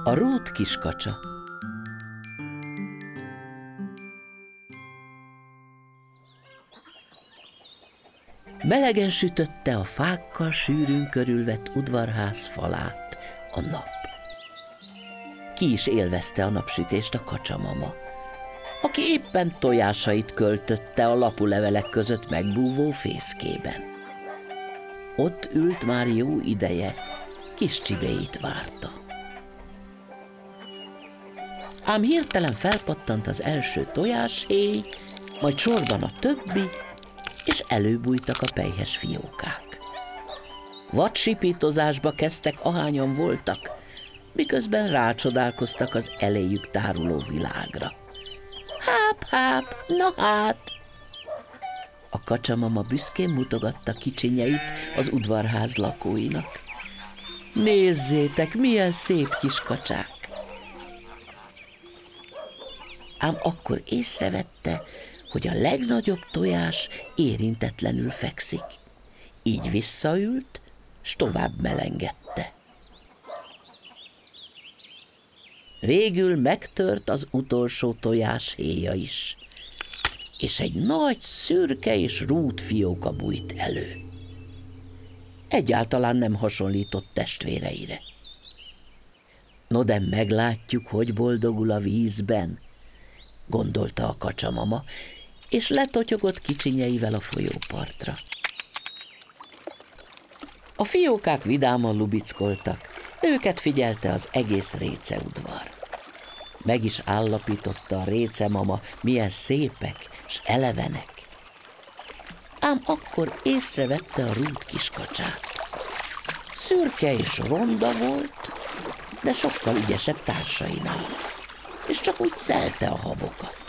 A rút kiskacsa. Melegen sütötte a fákkal sűrűn körülvett udvarház falát a nap. Ki is élvezte a napsütést a kacsamama, aki éppen tojásait költötte a lapulevelek között megbúvó fészkében. Ott ült már jó ideje, kis csibéit várta. Ám hirtelen felpattant az első tojáshéj, majd sorban a többi, és előbújtak a pelyhes fiókák. Vadsipítozásba kezdtek, ahányan voltak, miközben rácsodálkoztak az eléjük táruló világra. Háp, na hát! A kacsamama büszkén mutogatta kicsinyeit az udvarház lakóinak. Nézzétek, milyen szép kis kacsák! Ám akkor észrevette, hogy a legnagyobb tojás érintetlenül fekszik. Így visszaült, s tovább melengedte. Végül megtört az utolsó tojás héja is, és egy nagy szürke és rút fióka bújt elő. Egyáltalán nem hasonlított testvéreire. No, de meglátjuk, hogy boldogul a vízben, gondolta a kacsamama, és letotyogott kicsinyeivel a folyópartra. A fiókák vidáman lubickoltak, őket figyelte az egész réceudvar. Meg is állapította a récemama, milyen szépek s elevenek. Ám akkor észrevette a rút kiskacsát. Szürke és ronda volt, de sokkal ügyesebb társainál, és csak úgy szelte a habokat.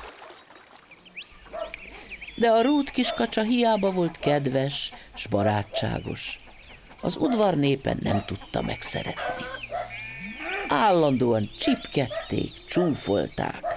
De a rút kiskacsa hiába volt kedves s barátságos, az udvar népe nem tudta megszeretni. Állandóan csipkedték, csúfolták,